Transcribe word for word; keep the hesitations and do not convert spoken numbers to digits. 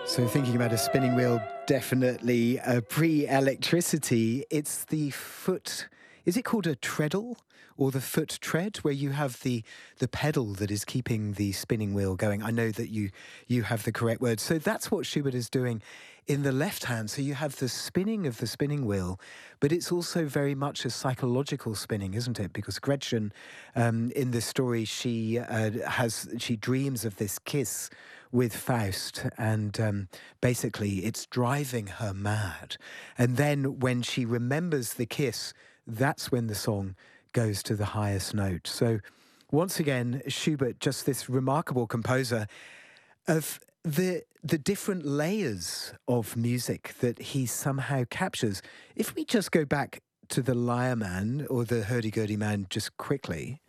So thinking about a spinning wheel, definitely uh, pre-electricity. It's the foot. Is it called a treadle or the foot tread, where you have the the pedal that is keeping the spinning wheel going? I know that you you have the correct word. So that's what Schubert is doing in the left hand. So you have the spinning of the spinning wheel, but it's also very much a psychological spinning, isn't it? Because Gretchen, um, in this story, she uh, has she dreams of this kiss with Faust, and um, basically it's driving her mad. And then when she remembers the kiss, that's when the song goes to the highest note. So once again, Schubert, just this remarkable composer of the the different layers of music that he somehow captures. If we just go back to the Lyre Man or the Hurdy-Gurdy Man just quickly,